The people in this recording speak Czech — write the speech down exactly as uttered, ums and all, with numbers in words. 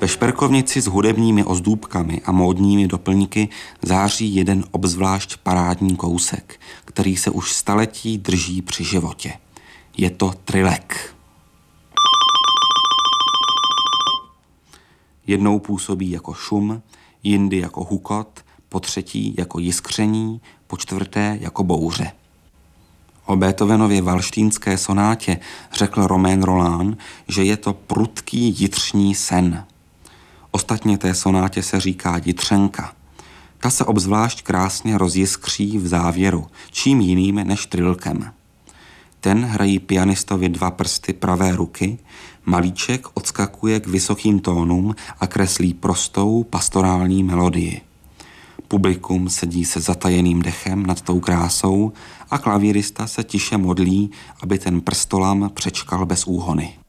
Ve šperkovnici s hudebními ozdůbkami a módními doplňky září jeden obzvlášť parádní kousek, který se už staletí drží při životě. Je to trilek. Jednou působí jako šum, jindy jako hukot, po třetí jako jiskření, po čtvrté jako bouře. O Beethovenově valštínské sonátě řekl Romain Rolland, že je to prudký jitřní sen. Ostatně té sonátě se říká jitřenka. Ta se obzvlášť krásně rozjiskří v závěru, čím jiným než trilkem. Ten hrají pianistovi dva prsty pravé ruky, malíček odskakuje k vysokým tónům a kreslí prostou pastorální melodii. Publikum sedí se zatajeným dechem nad tou krásou a klavírista se tiše modlí, aby ten prstolam přečkal bez úhony.